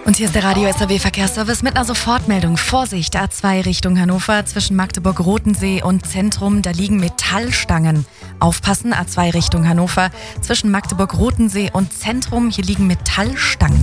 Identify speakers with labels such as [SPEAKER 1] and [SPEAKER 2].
[SPEAKER 1] Und hier ist der Radio SAW Verkehrsservice mit einer Sofortmeldung. Vorsicht, A2 Richtung Hannover zwischen Magdeburg-Rotensee und Zentrum, da liegen Metallstangen. Aufpassen, A2 Richtung Hannover zwischen Magdeburg-Rotensee und Zentrum, hier liegen Metallstangen.